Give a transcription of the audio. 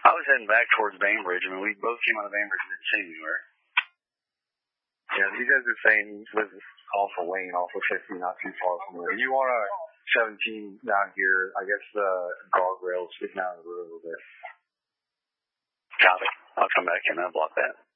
I was heading back towards Bainbridge. I mean, we both came out of Bainbridge and didn't see anywhere. Yeah, these guys are saying he lives off of Wayne, off of 50, not too far from there. You want a 17 down here, I guess the guardrail's sticking out of the road a little bit. Copy. I'll come back in and block that.